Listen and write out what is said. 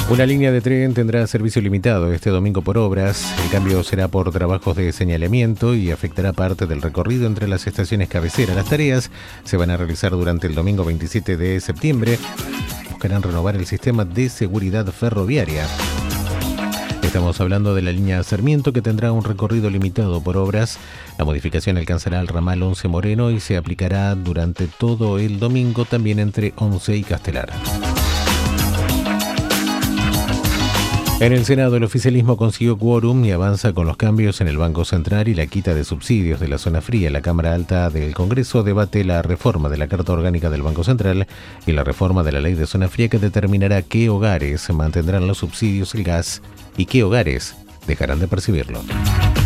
Una línea de tren tendrá servicio limitado este domingo por obras. El cambio será por trabajos de señalamiento y afectará parte del recorrido entre las estaciones cabeceras. Las tareas se van a realizar durante el domingo 27 de septiembre. Buscarán renovar el sistema de seguridad ferroviaria. Estamos hablando de la línea Sarmiento, que tendrá un recorrido limitado por obras. La modificación alcanzará el ramal 11 Moreno y se aplicará durante todo el domingo, también entre 11 y Castelar. En el Senado, el oficialismo consiguió quórum y avanza con los cambios en el Banco Central y la quita de subsidios de la zona fría. La Cámara Alta del Congreso debate la reforma de la Carta Orgánica del Banco Central y la reforma de la Ley de Zona Fría, que determinará qué hogares mantendrán los subsidios del gas y qué hogares dejarán de percibirlo.